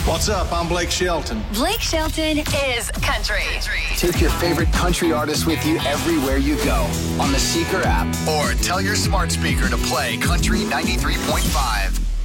What's up? I'm Blake Shelton. Blake Shelton is country. Take your favorite country artist with you everywhere you go on the Seeker app. Or tell your smart speaker to play Country 93.5.